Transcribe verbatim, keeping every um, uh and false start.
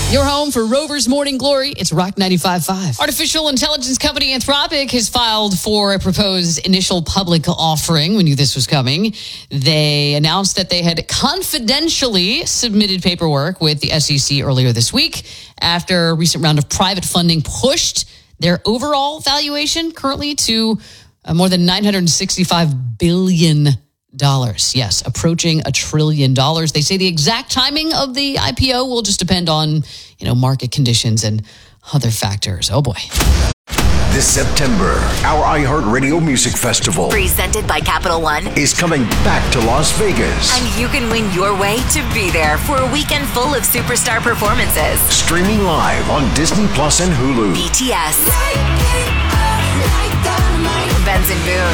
Your home for Rover's Morning Glory. It's Rock ninety-five point five. Artificial intelligence company Anthropic has filed for a proposed initial public offering. We knew this was coming. They announced that they had confidentially submitted paperwork with the S E C earlier this week after a recent round of private funding pushed their overall valuation currently to uh, more than nine hundred sixty-five billion dollars. Dollars, yes, approaching a trillion dollars. They say the exact timing of the I P O will just depend on, you know, market conditions and other factors. Oh boy. This September, our iHeartRadio Music Festival, presented by Capital One, is coming back to Las Vegas. And you can win your way to be there for a weekend full of superstar performances. Streaming live on Disney Plus and Hulu. B T S, Benson Boone,